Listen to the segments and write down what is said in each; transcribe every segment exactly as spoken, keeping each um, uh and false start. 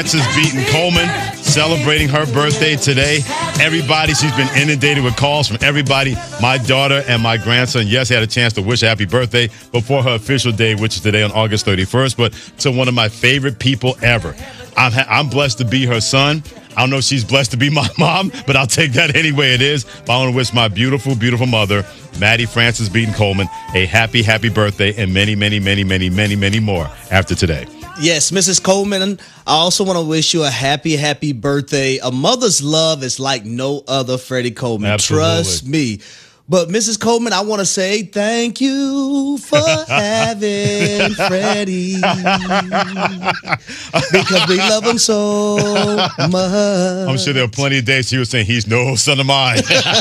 Frances Beaton Coleman celebrating her birthday today. Everybody, she's been inundated with calls from everybody. My daughter and my grandson, yes, had a chance to wish her happy birthday before her official day, which is today on August thirty-first, but to one of my favorite people ever. I'm, ha- I'm blessed to be her son. I don't know if she's blessed to be my mom, but I'll take that any way it is. But I want to wish my beautiful, beautiful mother, Maddie Frances Beaton Coleman, a happy, happy birthday and many, many, many, many, many, many more after today. Yes, Missus Coleman, I also want to wish you a happy, happy birthday. A mother's love is like no other, Freddie Coleman. Absolutely. Trust me. But Missus Coleman, I want to say thank you for having Freddie because we love him so much. I'm sure there are plenty of days he was saying he's no son of mine.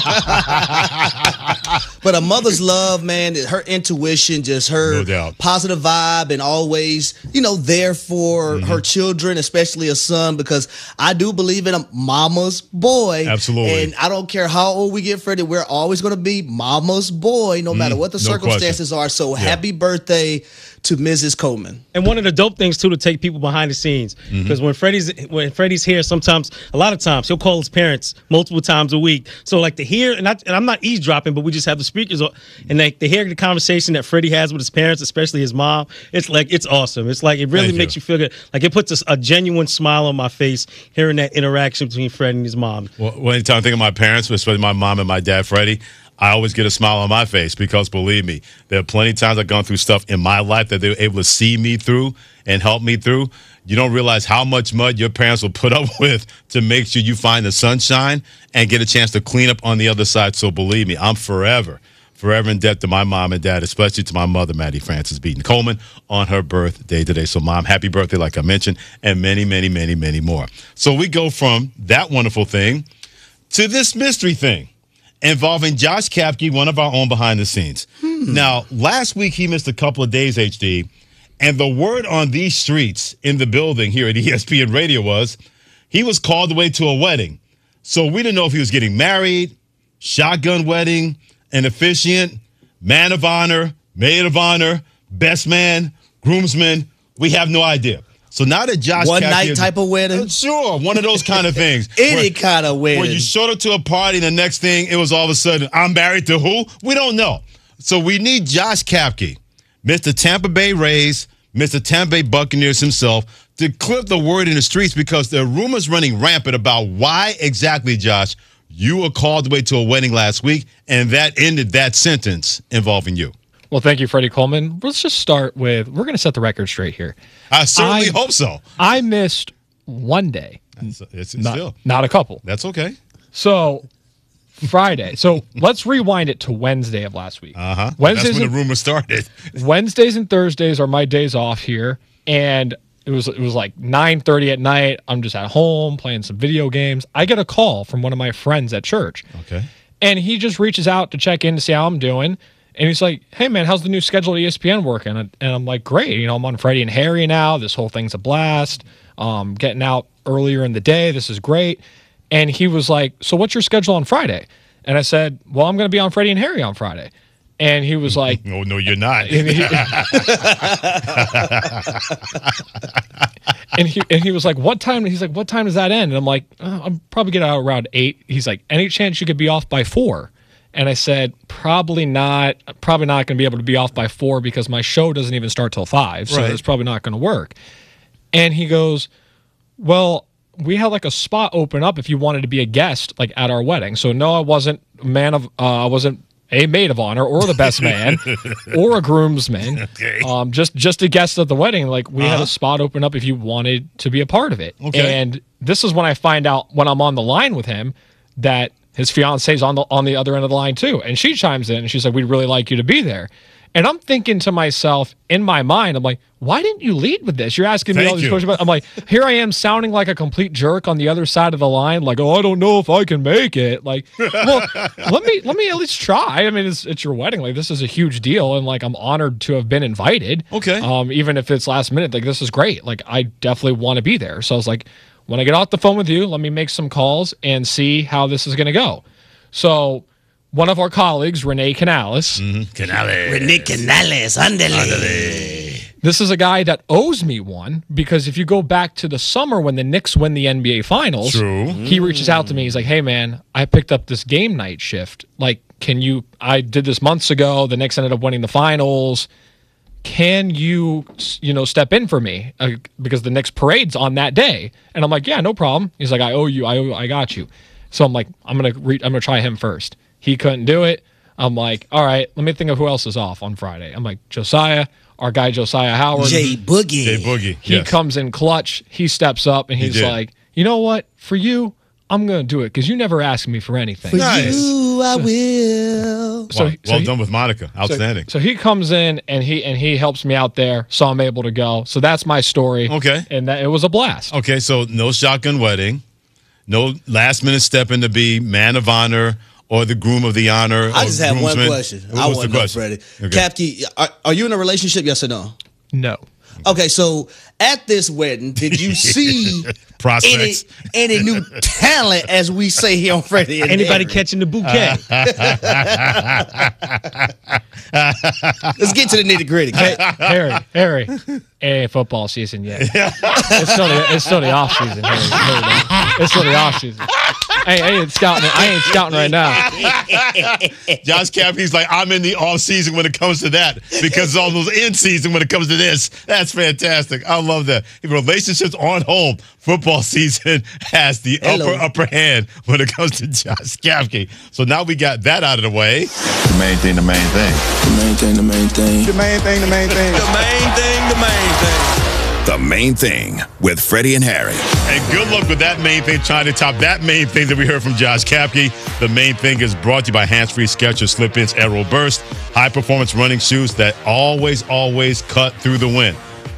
But a mother's love, man, her intuition, just her No doubt. positive vibe and always, you know, there for Mm-hmm. her children, especially a son, because I do believe in a mama's boy. Absolutely. And I don't care how old we get, Freddie, we're always going to be mama's boy, no matter what the no circumstances are. So happy birthday to Missus Coleman. And one of the dope things too to take people behind the scenes, because when Freddie's when Freddie's here, sometimes a lot of times he'll call his parents multiple times a week. So like to hear, and, I, and I'm not eavesdropping, but we just have the speakers on, and like to hear the conversation that Freddie has with his parents, especially his mom. It's like it's awesome. It's like it really Thank makes you. you feel good. Like it puts a, a genuine smile on my face hearing that interaction between Freddie and his mom. Well, well, anytime I think of my parents, especially my mom and my dad, Freddie, I always get a smile on my face because, believe me, there are plenty of times I've gone through stuff in my life that they were able to see me through and help me through. You don't realize how much mud your parents will put up with to make sure you find the sunshine and get a chance to clean up on the other side. So believe me, I'm forever, forever in debt to my mom and dad, especially to my mother, Maddie Frances Beaton Coleman, on her birthday today. So, Mom, happy birthday, like I mentioned, and many, many, many, many more. So we go from that wonderful thing to this mystery thing involving Josh Kapke, one of our own behind the scenes. Hmm. Now, last week he missed a couple of days, H D, and the word on these streets in the building here at E S P N Radio was he was called away to a wedding. So we didn't know if he was getting married, shotgun wedding, an officiant, man of honor, maid of honor, best man, groomsman. We have no idea. So now that Josh One Kapke night is- type of wedding? Uh, Sure, one of those kind of things. Any Where- kind of wedding. Where you showed up to a party and the next thing, it was all of a sudden, I'm married to who? We don't know. So we need Josh Kapke, Mister Tampa Bay Rays, Mister Tampa Bay Buccaneers himself, to clip the word in the streets because there are rumors running rampant about why exactly, Josh, you were called away to a wedding last week, and that ended that sentence involving you. Well, thank you, Freddie Coleman. Let's just start with, we're going to set the record straight here. I certainly I- hope so. I missed one day, It's, it's not, still, not a couple. that's okay. So Friday. So let's rewind it to Wednesday of last week. Uh-huh. Wednesdays That's when and, the rumor started. Wednesdays and Thursdays are my days off here, and it was it was like nine thirty at night. I'm just at home playing some video games. I get a call from one of my friends at church. Okay. And he just reaches out to check in to see how I'm doing. And he's like, hey, man, how's the new schedule at E S P N working? And I'm like, great. You know, I'm on Freddie and Harry now. This whole thing's a blast. Um, getting out earlier in the day. This is great. And he was like, so what's your schedule on Friday? And I said, well, I'm going to be on Freddie and Harry on Friday. And he was like, No, no, you're not. and he, and he and he was like, what time? He's like, what time does that end? And I'm like, oh, I'm probably get out around eight. He's like, any chance you could be off by four? And I said, probably not. Probably not going to be able to be off by four because my show doesn't even start till five. So Right. it's probably not going to work. And he goes, well, we had like a spot open up if you wanted to be a guest, like at our wedding. So no, I wasn't a man of, uh, I wasn't a maid of honor or the best man or a groomsman. Okay. Um, just just a guest at the wedding. Like we had Uh-huh. a spot open up if you wanted to be a part of it. Okay. And this is when I find out when I'm on the line with him that his fiance's on the on the other end of the line too. And she chimes in and she's like, we'd really like you to be there. And I'm thinking to myself, in my mind, I'm like, why didn't you lead with this? You're asking me Thank all these you. questions. About, I'm like, here I am sounding like a complete jerk on the other side of the line, like, oh, I don't know if I can make it. Like, well, let me let me at least try. I mean, it's it's your wedding. Like, this is a huge deal, and like, I'm honored to have been invited. Okay. Um, even if it's last minute, like, this is great. Like, I definitely want to be there. So I was like, when I get off the phone with you, let me make some calls and see how this is going to go. So one of our colleagues, Renee Canales, Canales. Renee Canales, andale. This is a guy that owes me one because if you go back to the summer when the Knicks win the N B A Finals, True. he reaches out to me. He's like, hey, man, I picked up this game night shift. Like, can you – I did this months ago. The Knicks ended up winning the Finals. Can you, you know, step in for me? Uh, because the Knicks parade's on that day. And I'm like, yeah, no problem. He's like, I owe you. I owe, I got you. So I'm like, I'm going to re- I'm going to try him first. He couldn't do it. I'm like, all right, let me think of who else is off on Friday. I'm like, Josiah, our guy Josiah Howard. Jay Boogie. Jay Boogie. He yes. comes in clutch. He steps up, and he's did. like, you know what? For you, I'm going to do it because you never asked me for anything. For Nice. you, I will. So, well, so well he, done with Monica. Outstanding. So he comes in, and he and he helps me out there, so I'm able to go. So that's my story. Okay. And that, it was a blast. Okay, so no shotgun wedding, no last minute step in to be man of honor or the groom of the honor. I or just have one groomsman. question. What I was want the to know, question? Freddie. Okay. Kapke, are, are you in a relationship, yes or no? No. Okay, so at this wedding, did you see any, Prospects. any new talent, as we say here on Freddie and Anybody Harry? catching the bouquet? Let's get to the nitty gritty. Harry, Harry, it ain't football season yet. It's still the, it's still the off season. Harry. Harry, it's still the off season. I ain't, I ain't scouting. I ain't scouting right now. Josh Kapke's like, I'm in the off season when it comes to that because it's almost in season when it comes to this. That's fantastic. I love that. If relationships aren't home, football season has the Hello. upper upper hand when it comes to Josh Kapke. So now we got that out of the way. The main thing, the main thing. The main thing, the main thing. The main thing, the main thing. The main thing, the main thing. The Main Thing with Freddie and Harry. And good luck with that main thing, trying to top that main thing that we heard from Josh Kapke. The Main Thing is brought to you by Hands Free Skechers Slip-ins Aero Burst, high-performance running shoes that always, always cut through the wind.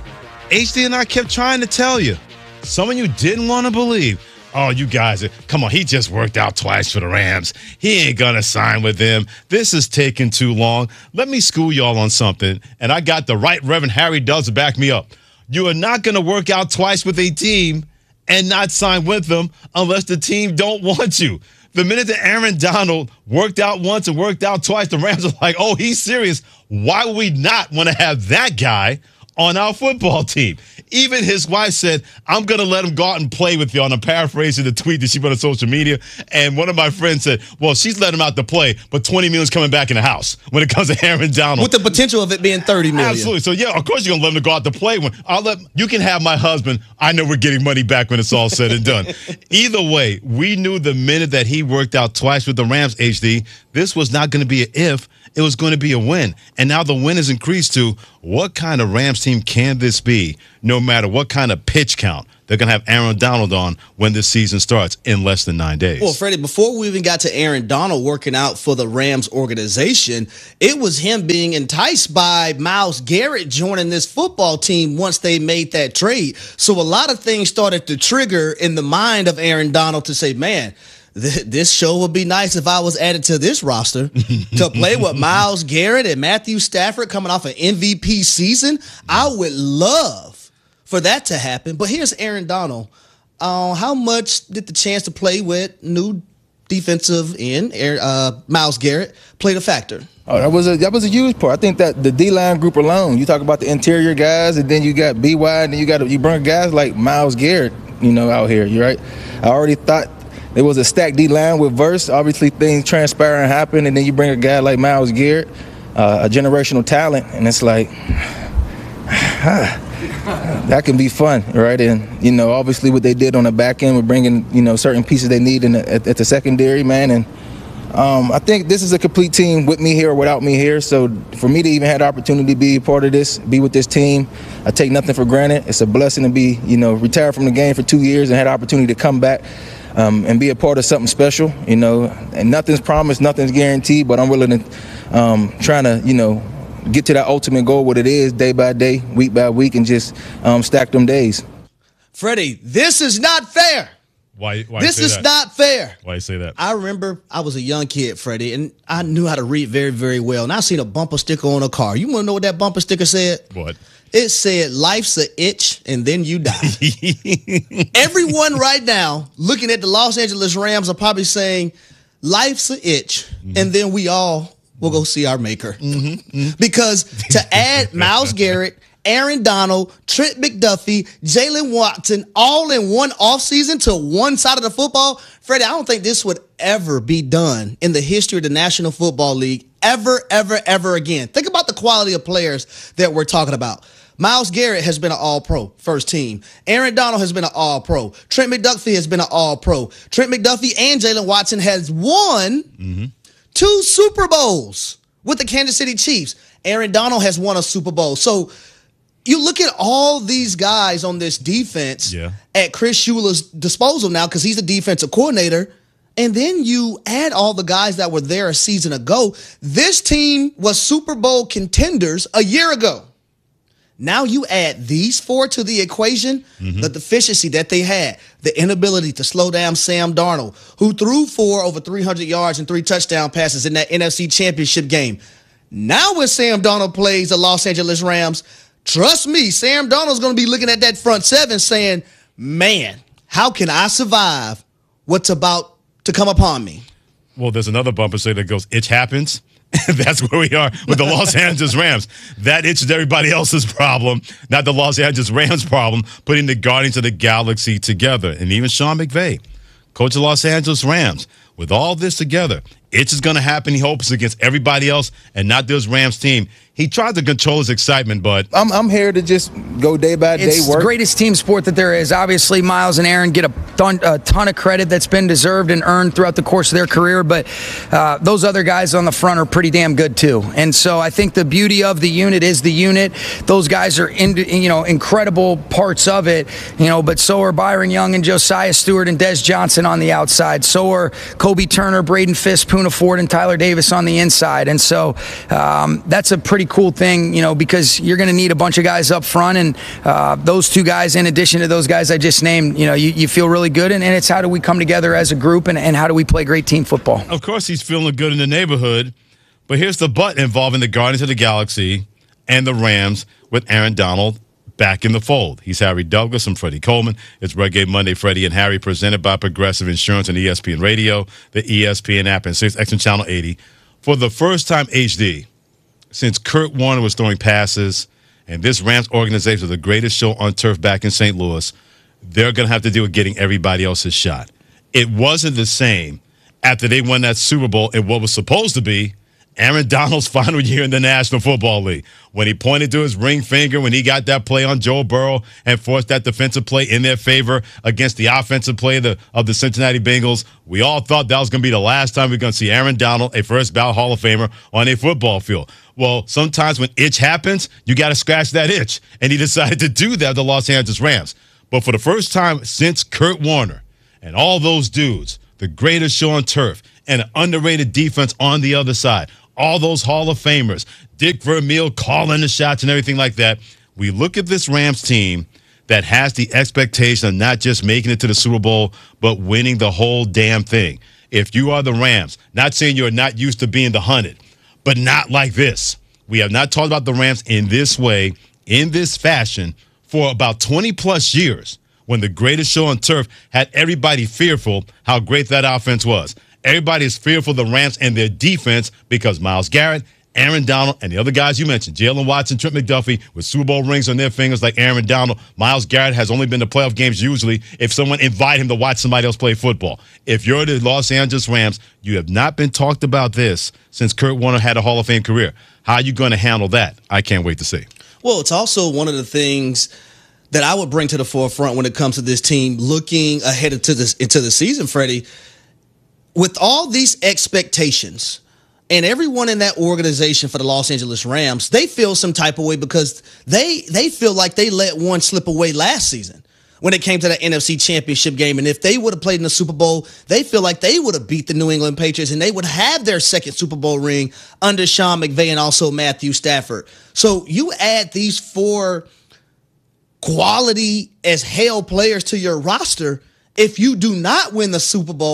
H D and I kept trying to tell you. Some of you didn't want to believe. Oh, you guys, come on, he just worked out twice for the Rams. He ain't going to sign with them. This is taking too long. Let me school y'all on something, and I got the right Reverend Harry Doves to back me up. You are not going to work out twice with a team and not sign with them unless the team don't want you. The minute that Aaron Donald worked out once and worked out twice, the Rams are like, oh, he's serious. Why would we not want to have that guy on our football team? Even his wife said, I'm going to let him go out and play with you. And I'm paraphrasing the tweet that she put on social media. And one of my friends said, well, she's letting him out to play, but twenty million is coming back in the house when it comes to Aaron Donald. With the potential of it being thirty million. Absolutely. So, yeah, of course you're going to let him go out to play. When I'll let you can have my husband. I know we're getting money back when it's all said and done. Either way, we knew the minute that he worked out twice with the Rams, H D, this was not going to be an if. It was going to be a win. And now the win has increased to what kind of Rams team can this be, no matter what kind of pitch count they're going to have Aaron Donald on when this season starts in less than nine days. Well, Freddie, before we even got to Aaron Donald working out for the Rams organization, it was him being enticed by Myles Garrett joining this football team once they made that trade. So a lot of things started to trigger in the mind of Aaron Donald to say, man, th- this show would be nice if I was added to this roster to play with Myles Garrett and Matthew Stafford coming off an M V P season. I would love for that to happen. But here's Aaron Donald. Uh, how much did the chance to play with new defensive end, uh, Myles Garrett, played a factor? Oh, that was a that was a huge part. I think that the D-line group alone, you talk about the interior guys, and then you got B Y, and then you got you bring guys like Myles Garrett, you know, out here. You're right. I already thought there was a stacked D-line with Verse. Obviously, things transpire and happen, and then you bring a guy like Myles Garrett, uh, a generational talent, and it's like, ah. That can be fun, right? And, you know, obviously what they did on the back end with bringing, you know, certain pieces they need in the, at, at the secondary, man. And um, I think this is a complete team with me here or without me here. So for me to even have the opportunity to be a part of this, be with this team, I take nothing for granted. It's a blessing to be, you know, retired from the game for two years and had the opportunity to come back um, and be a part of something special, you know. And nothing's promised, nothing's guaranteed, but I'm willing to um, trying to, you know, get to that ultimate goal, what it is, day by day, week by week, and just um, stack them days. Freddie, this is not fair. Why? why This say is that? not fair. Why you say that? I remember I was a young kid, Freddie, and I knew how to read very, very well. And I seen a bumper sticker on a car. You want to know what that bumper sticker said? What? It said, life's a itch, and then you die. Everyone right now looking at the Los Angeles Rams are probably saying, life's a itch, mm-hmm. and then we all will go see our maker. Mm-hmm. Mm-hmm. Because to add Myles Garrett Aaron Donald, Trent McDuffie, Jalen Watson, all in one offseason to one side of the football. Freddie, I don't think this would ever be done in the history of the National Football League ever, ever, ever again. Think about the quality of players that we're talking about. Myles Garrett has been an all-pro, first team. Aaron Donald has been an all-pro. Trent McDuffie has been an all-pro. Trent McDuffie and Jalen Watson has won mm-hmm. two Super Bowls with the Kansas City Chiefs. Aaron Donald has won a Super Bowl. So you look at all these guys on this defense yeah. at Chris Shula's disposal now because he's the defensive coordinator. And then you add all the guys that were there a season ago. This team was Super Bowl contenders a year ago. Now you add these four to the equation, mm-hmm. the deficiency that they had, the inability to slow down Sam Darnold, who threw for over three hundred yards and three touchdown passes in that N F C Championship game. Now when Sam Darnold plays the Los Angeles Rams, trust me, Sam Darnold's going to be looking at that front seven saying, man, how can I survive what's about to come upon me? Well, there's another bumper say that goes, it happens. That's where we are with the Los Angeles Rams. That itch is everybody else's problem, not the Los Angeles Rams problem, putting the Guardians of the Galaxy together. And even Sean McVay, coach of the Los Angeles Rams, with all this together, itch is going to happen, he hopes, against everybody else and not this Rams team. He tried to control his excitement, but I'm I'm here to just go day by day it's work. It's the greatest team sport that there is. Obviously, Myles and Aaron get a ton, a ton of credit that's been deserved and earned throughout the course of their career, but uh, those other guys on the front are pretty damn good too. And so I think the beauty of the unit is the unit. Those guys are in, you know incredible parts of it, you know. But so are Byron Young and Josiah Stewart and Des Johnson on the outside. So are Kobe Turner, Braden Fisk, Poona Ford, and Tyler Davis on the inside. And so um, that's a pretty cool thing, you know, because you're going to need a bunch of guys up front, and uh, those two guys, in addition to those guys I just named, you know, you, you feel really good, and, and it's how do we come together as a group, and, and how do we play great team football? Of course he's feeling good in the neighborhood, but here's the but involving the Guardians of the Galaxy and the Rams with Aaron Donald back in the fold. He's Harry Douglas and Freddie Coleman. It's Red Game Monday, Freddie and Harry, presented by Progressive Insurance and E S P N Radio, the E S P N app, and six X and Channel eighty. For the first time, H D, since Kurt Warner was throwing passes, and this Rams organization is the greatest show on turf back in Saint Louis, they're going to have to deal with getting everybody else's shot. It wasn't the same after they won that Super Bowl in what was supposed to be Aaron Donald's final year in the National Football League. When he pointed to his ring finger, when he got that play on Joe Burrow and forced that defensive play in their favor against the offensive play of the, of the Cincinnati Bengals, we all thought that was going to be the last time we we're going to see Aaron Donald, a first ballot Hall of Famer, on a football field. Well, sometimes when itch happens, you got to scratch that itch. And he decided to do that with the Los Angeles Rams. But for the first time since Kurt Warner and all those dudes, the greatest show on turf, and an underrated defense on the other side, all those Hall of Famers, Dick Vermeil calling the shots and everything like that, we look at this Rams team that has the expectation of not just making it to the Super Bowl, but winning the whole damn thing. If you are the Rams, not saying you're not used to being the hunted, but not like this. We have not talked about the Rams in this way, in this fashion, for about twenty plus years, when the greatest show on turf had everybody fearful how great that offense was. Everybody is fearful of the Rams and their defense because Myles Garrett, Aaron Donald, and the other guys you mentioned, Jalen Watson, Trent McDuffie, with Super Bowl rings on their fingers like Aaron Donald. Myles Garrett has only been to playoff games usually if someone invite him to watch somebody else play football. If you're the Los Angeles Rams, you have not been talked about this since Kurt Warner had a Hall of Fame career. How are you going to handle that? I can't wait to see. Well, it's also one of the things that I would bring to the forefront when it comes to this team looking ahead into this into the season, Freddie. With all these expectations and everyone in that organization for the Los Angeles Rams, they feel some type of way because they they feel like they let one slip away last season when it came to that N F C Championship game. And if they would have played in the Super Bowl, they feel like they would have beat the New England Patriots and they would have their second Super Bowl ring under Sean McVay and also Matthew Stafford. So you add these four quality as hell players to your roster. If you do not win the Super Bowl,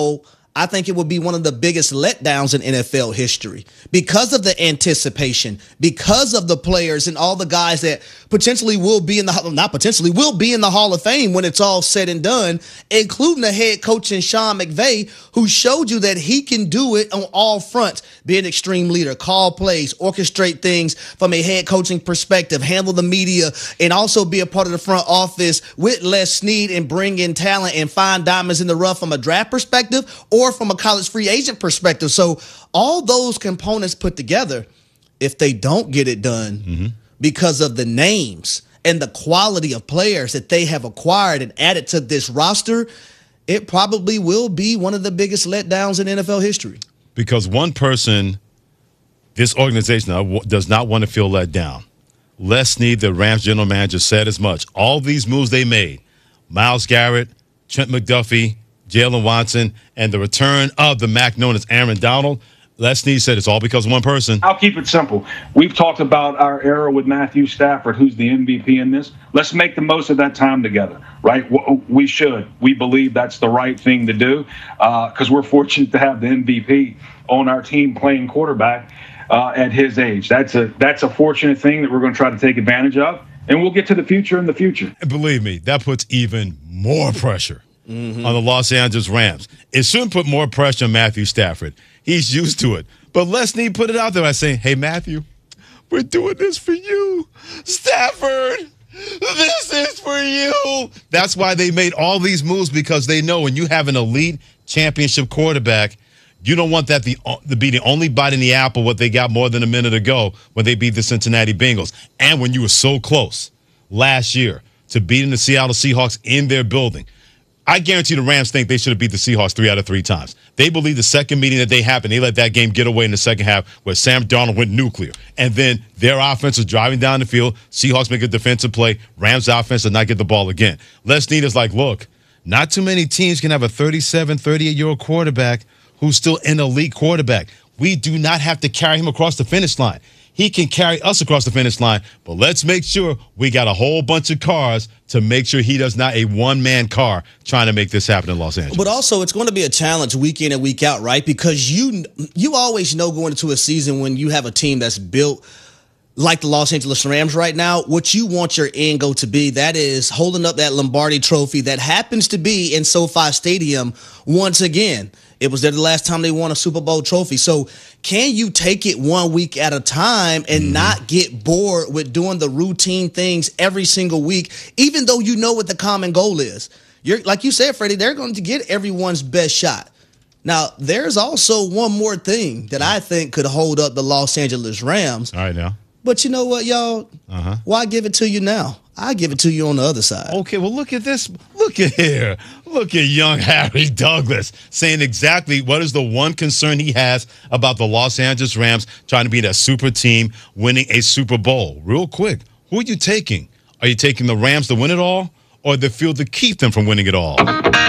I think it would be one of the biggest letdowns in N F L history because of the anticipation, because of the players and all the guys that potentially will be in the, not potentially, will be in the Hall of Fame when it's all said and done, including the head coach in Sean McVay, who showed you that he can do it on all fronts, be an extreme leader, call plays, orchestrate things from a head coaching perspective, handle the media, and also be a part of the front office with Les Snead and bring in talent and find diamonds in the rough from a draft perspective or from a college free agent perspective. So all those components put together, if they don't get it done mm-hmm. because of the names and the quality of players that they have acquired and added to this roster, it probably will be one of the biggest letdowns in N F L history. Because one person, this organization does not want to feel let down. Les Snead, the Rams general manager, said as much. All these moves they made, Myles Garrett, Trent McDuffie, Jalen Watson, and the return of the Mac known as Aaron Donald, Les Snead said it's all because of one person. I'll keep it simple. We've talked about our era with Matthew Stafford, who's the M V P in this. Let's make the most of that time together, right? We should. We believe that's the right thing to do because uh, we're fortunate to have the M V P on our team playing quarterback uh, at his age. That's a that's a fortunate thing that we're going to try to take advantage of, and we'll get to the future in the future. And believe me, that puts even more pressure Mm-hmm. on the Los Angeles Rams. It shouldn't put more pressure on Matthew Stafford. He's used to it. But Les Snead put it out there by saying, hey, Matthew, we're doing this for you. Stafford, this is for you. That's why they made all these moves, because they know when you have an elite championship quarterback, you don't want that the, to be the only bite in the apple what they got more than a minute ago when they beat the Cincinnati Bengals. And when you were so close last year to beating the Seattle Seahawks in their building. I guarantee the Rams think they should have beat the Seahawks three out of three times. They believe the second meeting that they happened, they let that game get away in the second half where Sam Darnold went nuclear. And then their offense is driving down the field. Seahawks make a defensive play. Rams offense does not get the ball again. Les Snead is like, look, not too many teams can have a thirty-seven, thirty-eight-year-old quarterback who's still an elite quarterback. We do not have to carry him across the finish line. He can carry us across the finish line, but let's make sure we got a whole bunch of cars to make sure he does not a one-man car trying to make this happen in Los Angeles. But also, it's going to be a challenge week in and week out, right? Because you you always know going into a season when you have a team that's built like the Los Angeles Rams right now, what you want your end goal to be, that is holding up that Lombardi trophy that happens to be in SoFi Stadium once again. It was there the last time they won a Super Bowl trophy. So can you take it one week at a time and mm-hmm. not get bored with doing the routine things every single week, even though you know what the common goal is? You're like you said, Freddie, they're going to get everyone's best shot. Now, there's also one more thing that I think could hold up the Los Angeles Rams. All right, now. But you know what, y'all? Uh-huh. Why give it to you now? I give it to you on the other side. Okay, well, look at this. Look at here. Look at young Harry Douglas saying exactly what is the one concern he has about the Los Angeles Rams trying to be that super team winning a Super Bowl. Real quick, who are you taking? Are you taking the Rams to win it all or the field to keep them from winning it all?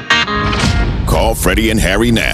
Call Freddie and Harry now.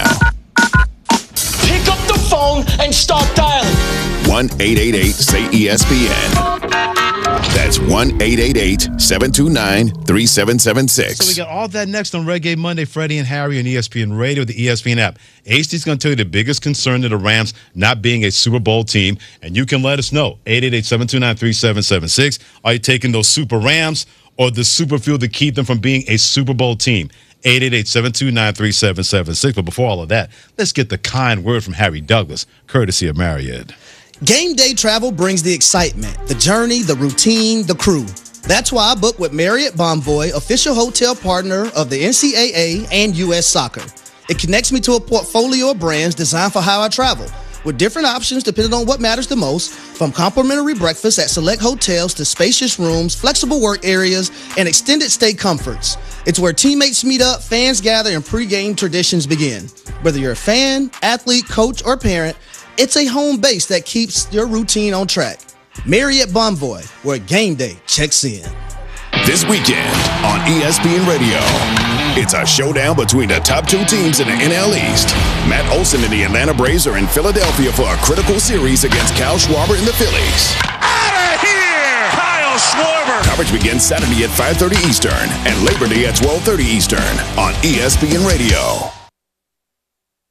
Pick up the phone and start dialing. one eight eight eight say E S P N. That's one eight eight eight seven two nine three seven seven six. So we got all that next on Reggae Monday. Freddie and Harry on E S P N Radio, the E S P N app. H D's going to tell you the biggest concern to the Rams not being a Super Bowl team, and you can let us know. eight eight eight seven two nine three seven seven six. Are you taking those Super Rams or the Super Field to keep them from being a Super Bowl team? eight eight eight seven two nine three seven seven six. But before all of that, let's get the kind word from Harry Douglas, courtesy of Marriott. Game day travel brings the excitement, the journey, the routine, the crew. That's why I book with Marriott Bonvoy, official hotel partner of the N C double A and U S Soccer. It connects me to a portfolio of brands designed for how I travel, with different options depending on what matters the most, from complimentary breakfast at select hotels to spacious rooms, flexible work areas, and extended stay comforts. It's where teammates meet up, fans gather, and pregame traditions begin. Whether you're a fan, athlete, coach, or parent, it's a home base that keeps your routine on track. Marriott Bonvoy, where game day checks in. This weekend on E S P N Radio, it's a showdown between the top two teams in the N L East. Matt Olson and the Atlanta Braves are in Philadelphia for a critical series against Kyle Schwarber and the Phillies. Out of here! Kyle Schwarber! Coverage begins Saturday at five thirty Eastern and Labor Day at twelve thirty Eastern on E S P N Radio.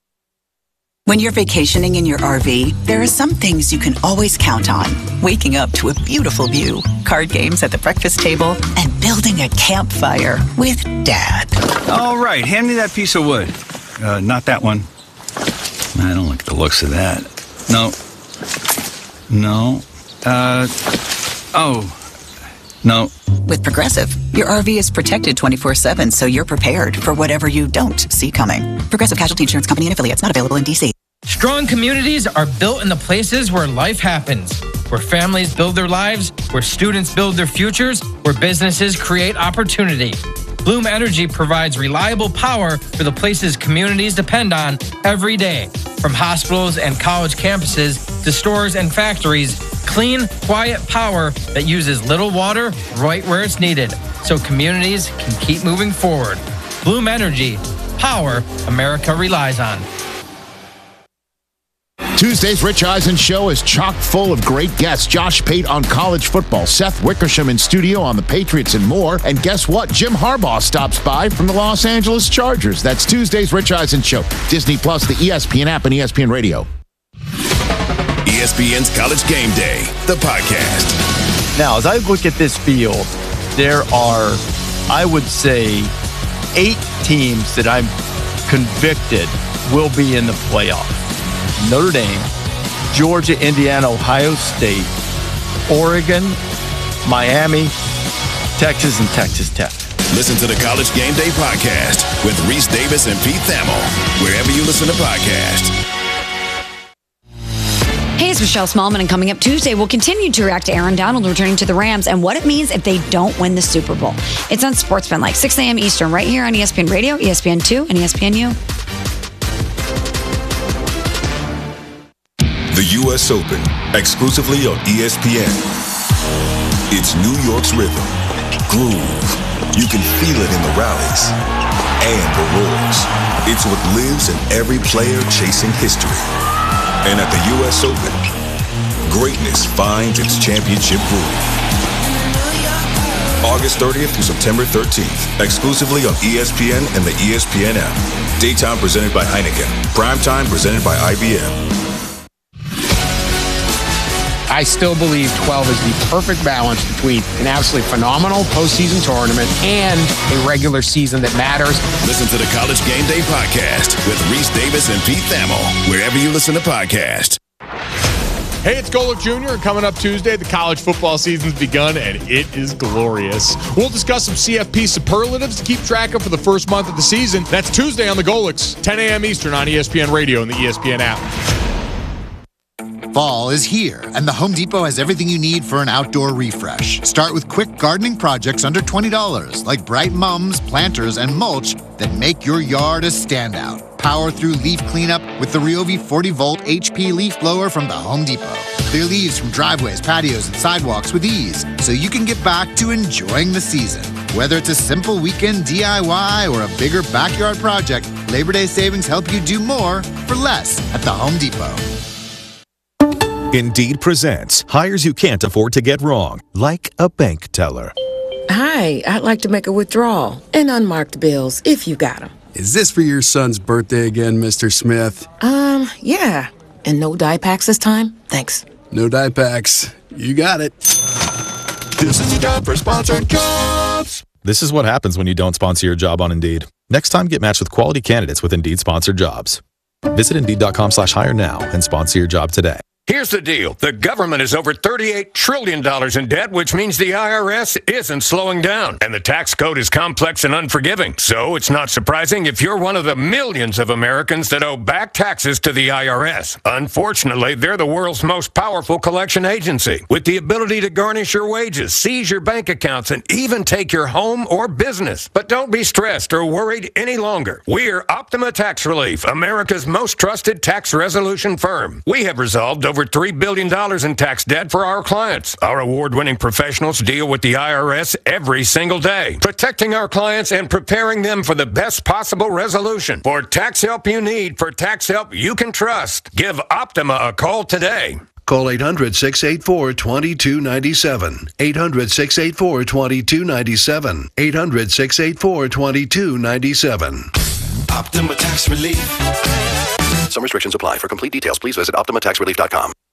When you're vacationing in your R V, there are some things you can always count on. Waking up to a beautiful view, card games at the breakfast table, and building a campfire with Dad. All right, hand me that piece of wood. Uh, not that one. I don't like the looks of that. No. No. Uh, oh. No. With Progressive, your R V is protected twenty-four seven, so you're prepared for whatever you don't see coming. Progressive Casualty Insurance Company and affiliates, not available in D C. Strong communities are built in the places where life happens, where families build their lives, where students build their futures, where businesses create opportunity. Bloom Energy provides reliable power for the places communities depend on every day. From hospitals and college campuses to stores and factories, clean, quiet power that uses little water right where it's needed, so communities can keep moving forward. Bloom Energy, power America relies on. Tuesday's Rich Eisen show is chock full of great guests. Josh Pate on college football, Seth Wickersham in studio on the Patriots and more. And guess what? Jim Harbaugh stops by from the Los Angeles Chargers. That's Tuesday's Rich Eisen show. Disney Plus, the E S P N app, and E S P N Radio. E S P N's College Game Day, the podcast. Now, as I look at this field, there are, I would say, eight teams that I'm convicted will be in the playoff. Notre Dame, Georgia, Indiana, Ohio State, Oregon, Miami, Texas, and Texas Tech. Listen to the College Game Day podcast with Reese Davis and Pete Thamel, wherever you listen to podcasts. Hey, it's Michelle Smallman, and coming up Tuesday, we'll continue to react to Aaron Donald returning to the Rams and what it means if they don't win the Super Bowl. It's on Sportsman, like six a.m. Eastern, right here on E S P N Radio, E S P N two, and E S P N U. The U S Open, exclusively on E S P N. It's New York's rhythm, groove. You can feel it in the rallies and the roars. It's what lives in every player chasing history. And at the U S Open, greatness finds its championship groove. August thirtieth through September thirteenth, exclusively on E S P N and the E S P N app. Daytime presented by Heineken. Primetime presented by I B M. I still believe twelve is the perfect balance between an absolutely phenomenal postseason tournament and a regular season that matters. Listen to the College Game Day podcast with Reese Davis and Pete Thamel, wherever you listen to podcasts. Hey, it's Golick Junior and coming up Tuesday, the college football season's begun, and it is glorious. We'll discuss some C F P superlatives to keep track of for the first month of the season. That's Tuesday on the Golicks, ten a.m. Eastern on E S P N Radio and the E S P N app. Fall is here, and the Home Depot has everything you need for an outdoor refresh. Start with quick gardening projects under twenty dollars, like bright mums, planters, and mulch that make your yard a standout. Power through leaf cleanup with the Ryobi forty volt H P leaf blower from the Home Depot. Clear leaves from driveways, patios, and sidewalks with ease, so you can get back to enjoying the season. Whether it's a simple weekend D I Y or a bigger backyard project, Labor Day savings help you do more for less at the Home Depot. Indeed presents hires you can't afford to get wrong, like a bank teller. Hi, I'd like to make a withdrawal and unmarked bills if you got them. Is this for your son's birthday again, Mister Smith? Um, yeah. And no dye packs this time? Thanks. No dye packs. You got it. This is a job for sponsored jobs. This is what happens when you don't sponsor your job on Indeed. Next time, get matched with quality candidates with Indeed sponsored jobs. Visit Indeed.com slash hire now and sponsor your job today. Here's the deal. The government is over thirty-eight trillion dollars in debt, which means the I R S isn't slowing down. And the tax code is complex and unforgiving. So it's not surprising if you're one of the millions of Americans that owe back taxes to the I R S. Unfortunately, they're the world's most powerful collection agency, with the ability to garnish your wages, seize your bank accounts, and even take your home or business. But don't be stressed or worried any longer. We're Optima Tax Relief, America's most trusted tax resolution firm. We have resolved over over three billion dollars in tax debt for our clients. Our award-winning professionals deal with the I R S every single day, protecting our clients and preparing them for the best possible resolution. For tax help you need, for tax help you can trust, give Optima a call today. Call eight hundred, six eight four, two two nine seven. eight hundred, six eight four, two two nine seven. eight hundred, six eight four, two two nine seven. Optima Tax Relief. Some restrictions apply. For complete details, please visit Optima Tax Relief dot com.